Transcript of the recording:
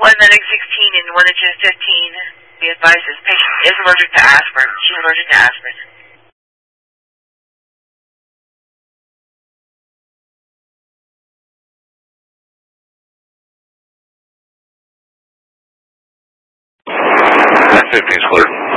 one that is 16 and one that is 15. Be advised this patient is allergic to aspirin. She's allergic to aspirin. That 15's clear.